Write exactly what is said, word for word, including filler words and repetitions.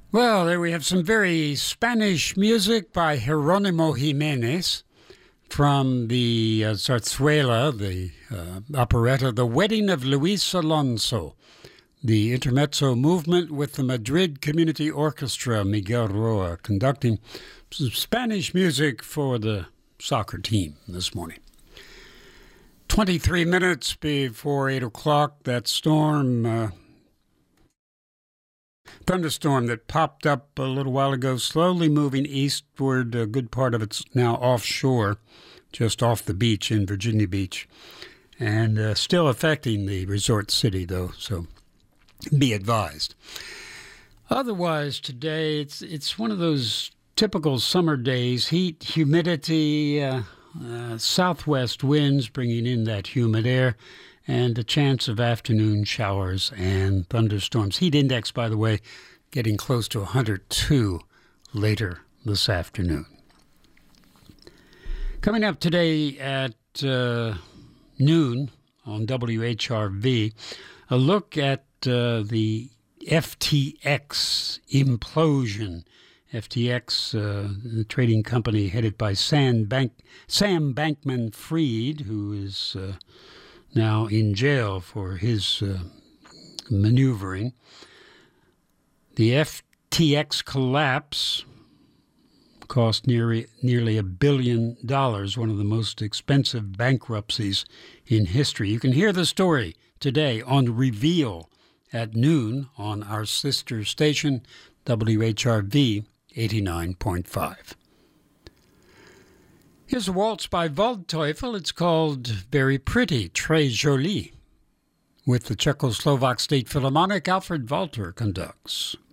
Well, there we have some very Spanish music by Jerónimo Jiménez from the uh, Zarzuela, the uh, operetta The Wedding of Luis Alonso, the intermezzo movement with the Madrid Community Orchestra, Miguel Roa, conducting some Spanish music for the soccer team this morning. twenty-three minutes before eight o'clock, that storm... Uh, Thunderstorm that popped up a little while ago, slowly moving eastward. A good part of it's now offshore, just off the beach in Virginia Beach, and uh, still affecting the resort city, though, so be advised. Otherwise, today, it's it's one of those typical summer days, heat, humidity, uh, uh, southwest winds bringing in that humid air, and a chance of afternoon showers and thunderstorms. Heat index, by the way, getting close to one hundred two later this afternoon. Coming up today at uh, noon on W H R V, a look at uh, the F T X implosion. F T X, uh, the trading company headed by Sam, Bank- Sam Bankman-Fried, who is... Uh, now in jail for his uh, maneuvering. The F T X collapse cost nearly, nearly a billion dollars, one of the most expensive bankruptcies in history. You can hear the story today on Reveal at noon on our sister station, W H R V eighty-nine point five. Here's a waltz by Waldteufel. It's called Very Pretty, Très Jolie. With the Czechoslovak State Philharmonic, Alfred Walter conducts.